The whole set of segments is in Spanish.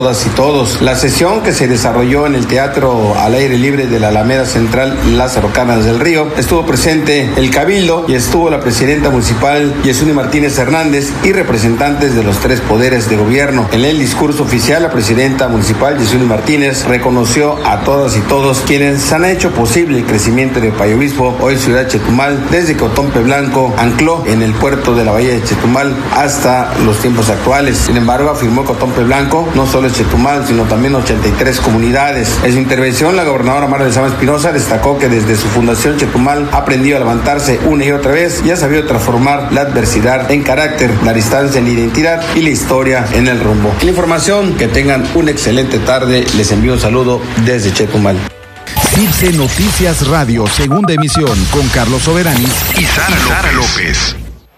Todas y todos. La sesión, que se desarrolló en el Teatro al Aire Libre de la Alameda Central Lázaro Cárdenas del Río, estuvo presente el Cabildo y estuvo la presidenta municipal Yesuni Martínez Hernández y representantes de los tres poderes de gobierno. En el discurso oficial, la presidenta municipal Yesuni Martínez reconoció a todas y todos quienes han hecho posible el crecimiento de Valle Obispo, hoy ciudad Chetumal, desde que Otompe Blanco ancló en el puerto de la bahía de Chetumal hasta los tiempos actuales. Sin embargo, afirmó que Otompe Blanco no solo Chetumal, sino también 83 comunidades. En su intervención, la gobernadora Mara Lezama Espinosa destacó que desde su fundación Chetumal ha aprendido a levantarse una y otra vez y ha sabido transformar la adversidad en carácter, la distancia en la identidad y la historia en el rumbo. La información, que tengan una excelente tarde. Les envío un saludo desde Chetumal. CIRSE Noticias Radio, segunda emisión, con Carlos Soberanis y Sara López.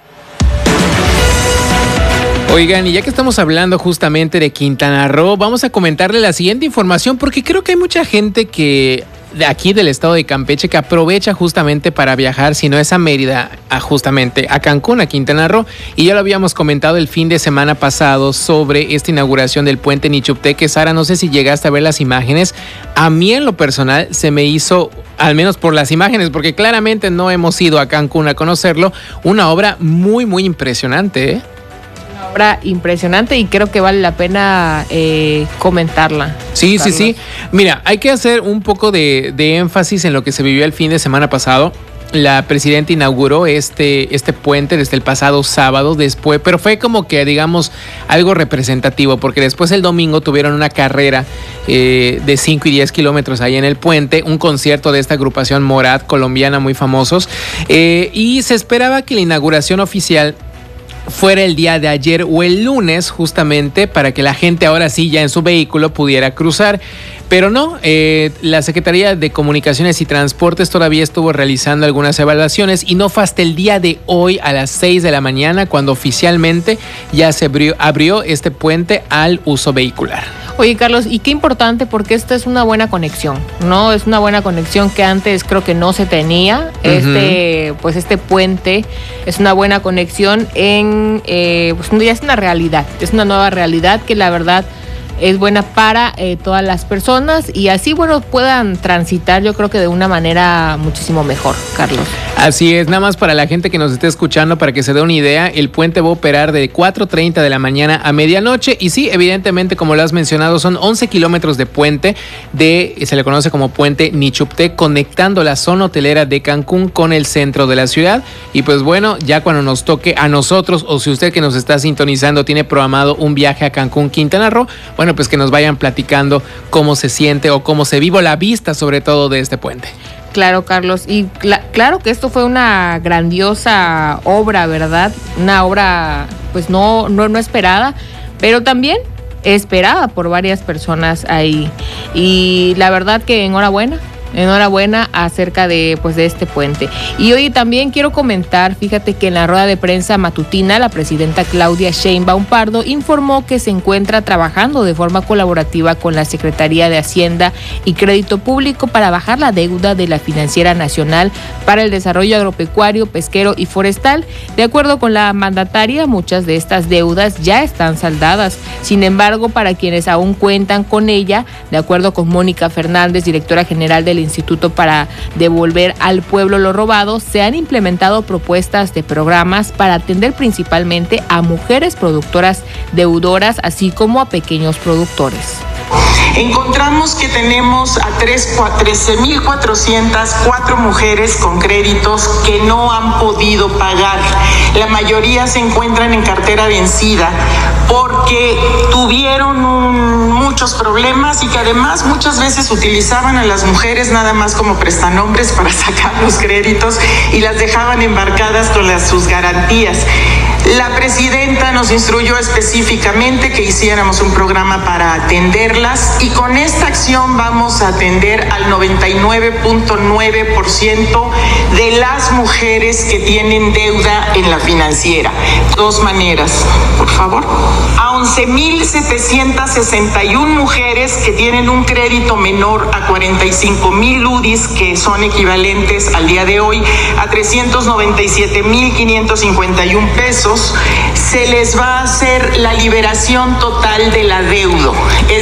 Oigan, y ya que estamos hablando justamente de Quintana Roo, vamos a comentarle la siguiente información, porque creo que hay mucha gente que de aquí del estado de Campeche que aprovecha justamente para viajar, si no es a Mérida, justamente a Cancún, a Quintana Roo, y ya lo habíamos comentado el fin de semana pasado sobre esta inauguración del puente Nichupteque. Sara, no sé si llegaste a ver las imágenes. A mí en lo personal se me hizo, al menos por las imágenes, porque claramente no hemos ido a Cancún a conocerlo, una obra muy, muy impresionante, ¿eh? Obra impresionante y creo que vale la pena comentarla. Sí, Carlos. Sí. Mira, hay que hacer un poco de énfasis en lo que se vivió el fin de semana pasado. La presidenta inauguró este puente desde el pasado sábado, después, pero fue como que, digamos, algo representativo, porque después el domingo tuvieron una carrera de 5 y 10 kilómetros ahí en el puente, un concierto de esta agrupación Morat colombiana muy famosos, y se esperaba que la inauguración oficial fuera el día de ayer o el lunes, justamente para que la gente ahora sí ya en su vehículo pudiera cruzar. Pero no, la Secretaría de Comunicaciones y Transportes todavía estuvo realizando algunas evaluaciones y no fue hasta el día de hoy a las 6 de la mañana cuando oficialmente ya se abrió este puente al uso vehicular. Oye, Carlos, y qué importante, porque esta es una buena conexión, ¿no? Es una buena conexión que antes creo que no se tenía. Pues este puente es una buena conexión pues ya es una realidad, es una nueva realidad que la verdad es buena para todas las personas y así, bueno, puedan transitar, yo creo que de una manera muchísimo mejor, Carlos. Así es, nada más para la gente que nos esté escuchando, para que se dé una idea, el puente va a operar de 4:30 de la mañana a medianoche y sí, evidentemente, como lo has mencionado, son 11 kilómetros de puente, se le conoce como puente Nichupteque, conectando la zona hotelera de Cancún con el centro de la ciudad. Y pues bueno, ya cuando nos toque a nosotros, o si usted que nos está sintonizando tiene programado un viaje a Cancún, Quintana Roo, bueno, pues que nos vayan platicando cómo se siente o cómo se vive la vista, sobre todo, de este puente. Claro, Carlos, y claro que esto fue una grandiosa obra, ¿verdad? Una obra pues no esperada, pero también esperada por varias personas ahí. Y la verdad que enhorabuena acerca de este puente. Y hoy también quiero comentar, fíjate que en la rueda de prensa matutina, la presidenta Claudia Sheinbaum Pardo informó que se encuentra trabajando de forma colaborativa con la Secretaría de Hacienda y Crédito Público para bajar la deuda de la Financiera Nacional para el Desarrollo Agropecuario, Pesquero y Forestal. De acuerdo con la mandataria, muchas de estas deudas ya están saldadas. Sin embargo, para quienes aún cuentan con ella, de acuerdo con Mónica Fernández, directora general del Instituto para Devolver al Pueblo lo Robado, se han implementado propuestas de programas para atender principalmente a mujeres productoras deudoras, así como a pequeños productores. Encontramos que tenemos a 13.404 mujeres con créditos que no han podido pagar. La mayoría se encuentran en cartera vencida porque tuvieron muchos problemas y que además muchas veces utilizaban a las mujeres nada más como prestanombres para sacar los créditos y las dejaban embarcadas con sus garantías. La presidenta nos instruyó específicamente que hiciéramos un programa para atenderlas y con esta acción vamos a atender al 99.9% de las mujeres que tienen deuda en la financiera. Dos maneras, por favor. A 11.761 mujeres que tienen un crédito menor a 45,000 UDIs, que son equivalentes al día de hoy a 397,551 pesos. se les va a hacer la liberación total del adeudo.